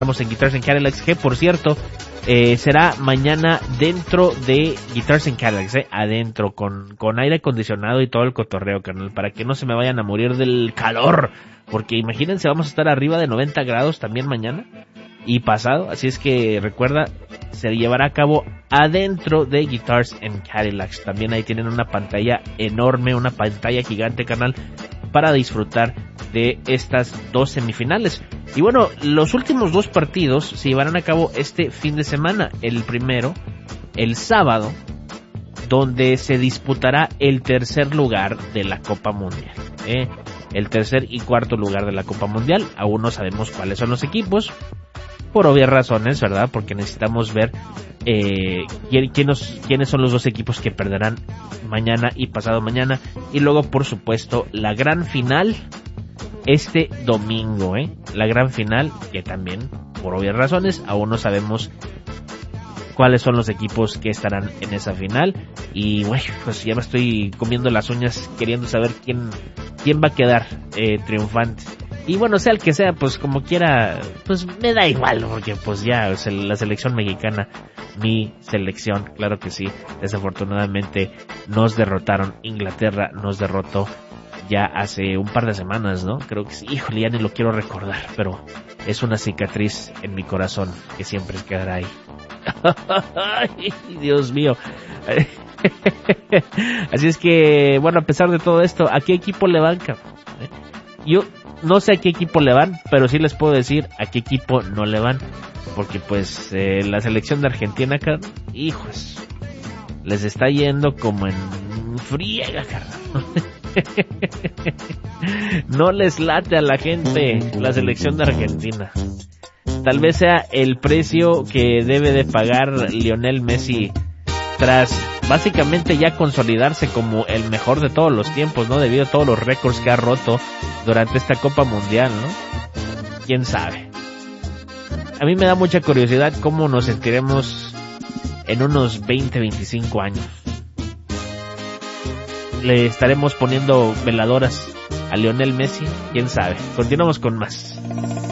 Estamos en Guitars and Cadillacs, que por cierto, será mañana dentro de Guitars and Cadillacs, adentro, con aire acondicionado y todo el cotorreo, carnal, para que no se me vayan a morir del calor, porque imagínense, vamos a estar arriba de 90 grados también mañana y pasado, así es que recuerda, se llevará a cabo adentro de Guitars and Cadillacs. También ahí tienen una pantalla enorme, una pantalla gigante, carnal, para disfrutar de estas dos semifinales. Y bueno, los últimos dos partidos se llevarán a cabo este fin de semana. El primero, el sábado, donde se disputará el tercer lugar de la Copa Mundial. El tercer y cuarto lugar de la Copa Mundial. Aún no sabemos cuáles son los equipos, por obvias razones, ¿verdad? Porque necesitamos ver quiénes son los dos equipos que perderán mañana y pasado mañana. Y luego, por supuesto, la gran final este domingo, la gran final, que también, por obvias razones, aún no sabemos cuáles son los equipos que estarán en esa final. Y bueno, pues ya me estoy comiendo las uñas queriendo saber quién va a quedar triunfante. Y bueno, sea el que sea, pues como quiera, pues me da igual, porque pues ya, o sea, la selección mexicana, mi selección, claro que sí, desafortunadamente nos derrotaron. Inglaterra nos derrotó ya hace un par de semanas, ¿no? Creo que sí, híjole, ya ni lo quiero recordar, pero es una cicatriz en mi corazón que siempre quedará ahí. Ay, Dios mío. Así es que, bueno, a pesar de todo esto, ¿a qué equipo le van, cabrón? Yo no sé a qué equipo le van, pero sí les puedo decir a qué equipo no le van. Porque pues la selección de Argentina, carnal, hijos, les está yendo como en friega, carnal. No les late a la gente la selección de Argentina. Tal vez sea el precio que debe de pagar Lionel Messi tras básicamente ya consolidarse como el mejor de todos los tiempos, ¿no? Debido a todos los récords que ha roto durante esta Copa Mundial, ¿no? ¿Quién sabe? A mí me da mucha curiosidad cómo nos sentiremos en unos 20, 25 años. ¿Le estaremos poniendo veladoras a Lionel Messi? ¿Quién sabe? Continuamos con más.